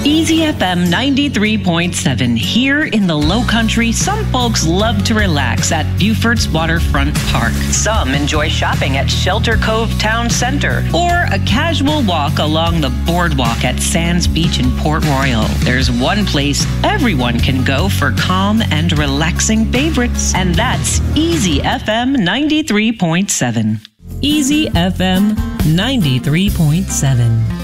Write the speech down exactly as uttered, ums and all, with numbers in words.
Easy F M ninety-three point seven. Here in the Low Country, some folks love to relax at Beaufort's Waterfront Park. Some enjoy shopping at Shelter Cove Town Center or a casual walk along the boardwalk at Sands Beach in Port Royal. There's one place everyone can go for calm and relaxing favorites, and that's Easy F M ninety-three point seven. Easy F M ninety-three point seven.